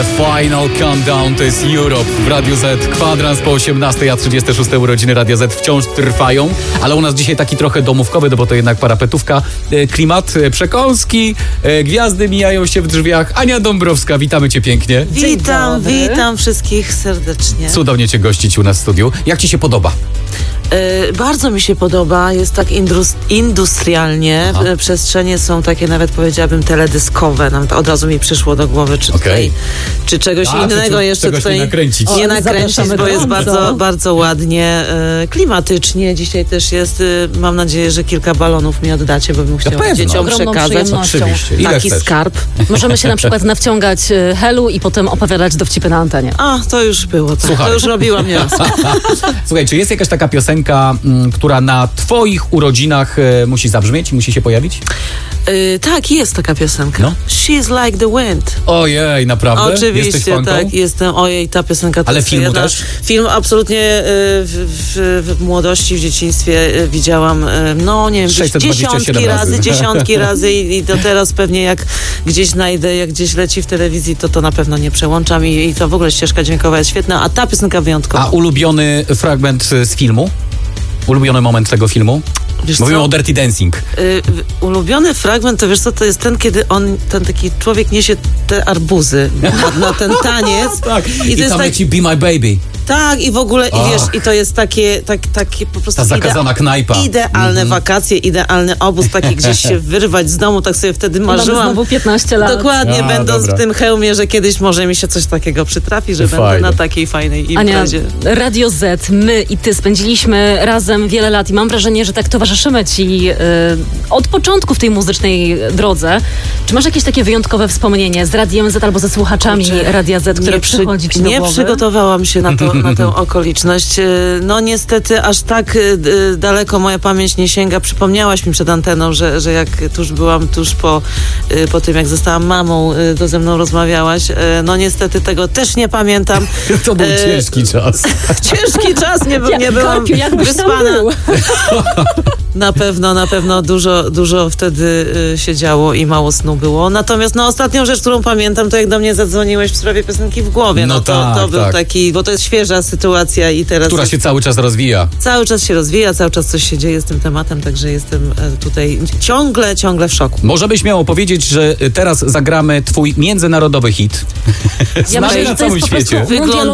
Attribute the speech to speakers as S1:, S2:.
S1: The Final Countdown to jest Europe w Radiu Z. Kwadrans po 18, a 36. urodziny Radia Z wciąż trwają, ale u nas dzisiaj taki trochę domówkowy, bo to jednak parapetówka. Klimat, przekąski, gwiazdy mijają się w drzwiach. Ania Dąbrowska, witamy cię pięknie.
S2: Witam wszystkich serdecznie.
S1: Cudownie cię gościć u nas w studiu. Jak ci się podoba?
S2: Bardzo mi się podoba, jest tak industrialnie.
S1: Aha.
S2: Przestrzenie są takie, nawet powiedziałabym, teledyskowe. Nawet od razu mi przyszło do głowy, czy czegoś innego jeszcze
S1: czegoś
S2: tutaj
S1: nie
S2: nakręcić, bo jest bardzo ładnie, klimatycznie. Dzisiaj też jest, mam nadzieję, że kilka balonów mi oddacie, bo bym chciała dzieciom przekazać
S1: Oczywiście. Ile
S2: taki
S1: chcesz?
S2: skarb.
S3: Możemy się na przykład nawciągać helu i potem opowiadać dowcipy na antenie.
S2: A, to już było, tak.
S1: Słuchaj.
S2: To już robiłam raz.
S1: Słuchaj, czy jest jakaś taka piosenka, która na twoich urodzinach musi zabrzmieć, musi się pojawić?
S2: Tak, jest taka piosenka.
S1: No.
S2: She's like the wind.
S1: Ojej, naprawdę? Jesteś
S2: Oczywiście,
S1: fanką?
S2: tak, jestem. Ojej, ta piosenka to
S1: Ale
S2: jest
S1: filmu
S2: jedna.
S1: też?
S2: Film absolutnie w młodości, w dzieciństwie widziałam, no nie wiem,
S1: 627
S2: dziesiątki razy i do teraz pewnie jak gdzieś znajdę, jak gdzieś leci w telewizji, to na pewno nie przełączam i to w ogóle ścieżka dźwiękowa jest świetna, a ta piosenka wyjątkowa.
S1: A ulubiony fragment z filmu? Ulubiony moment tego filmu?
S2: Wiesz
S1: Mówimy
S2: co?
S1: o Dirty Dancing.
S2: Ulubiony fragment, to wiesz co, to jest ten, kiedy ten taki człowiek niesie te arbuzy na ten taniec.
S1: Tak,
S2: I
S1: i
S2: to jest
S1: tam
S2: tak,
S1: leci Be My Baby.
S2: tak, i w ogóle, i wiesz,
S1: Ach.
S2: i to jest takie po prostu
S1: Ta zakazana knajpa.
S2: idealne wakacje, idealny obóz, taki gdzieś się wyrwać z domu, tak sobie wtedy
S3: Mamy
S2: marzyłam.
S3: znowu 15 lat.
S2: Dokładnie,
S1: A,
S2: będąc
S1: dobra.
S2: w tym hełmie, że kiedyś może mi się coś takiego przytrafi, że
S1: Fajne.
S2: będę na takiej fajnej
S3: Ania,
S2: imprezie.
S3: Radio Z, my i ty spędziliśmy razem wiele lat i mam wrażenie, że tak towarzyszymy ci od początku w tej muzycznej drodze. Czy masz jakieś takie wyjątkowe wspomnienie z Radiem Z albo ze słuchaczami
S2: Kurczę,
S3: Radia Z, które przychodzi ci do
S2: nie
S3: głowy?
S2: przygotowałam się na tę okoliczność. No niestety aż tak daleko moja pamięć nie sięga. Przypomniałaś mi przed anteną, że jak byłam tuż po tym, jak zostałam mamą, to ze mną rozmawiałaś. No niestety tego też nie pamiętam.
S1: To był ciężki czas.
S2: Ciężki czas, nie byłam
S3: Karpiu, jakbyś tam
S2: wyspana.
S3: był.
S2: Na pewno dużo wtedy się działo i mało snu było. Natomiast ostatnią rzecz, którą pamiętam, to jak do mnie zadzwoniłeś w sprawie piosenki w głowie.
S1: No
S2: to
S1: tak,
S2: był
S1: tak.
S2: taki, bo to jest świeża sytuacja i teraz
S1: Która się cały czas rozwija.
S2: cały czas się rozwija, cały czas coś się dzieje z tym tematem, także jestem tutaj ciągle w szoku.
S1: Możemy śmiało powiedzieć, że teraz zagramy twój międzynarodowy hit.
S3: Ja
S1: Znany
S3: myślę,
S1: na
S3: że to jest
S1: całym
S3: po prostu
S1: świecie.
S2: Wygląda